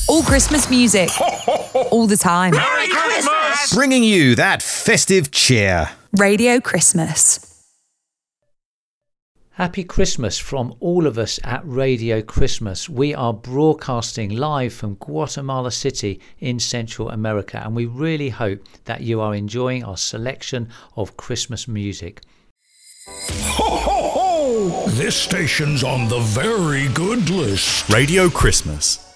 All Christmas music. All the time. Merry Christmas! Bringing you that festive cheer. Radio Christmas. Happy Christmas from all of us at Radio Christmas. We are broadcasting live from Guatemala City in Central America, and we really hope that you are enjoying our selection of Christmas music. Ho, ho, ho! This station's on the very good list. Radio Christmas.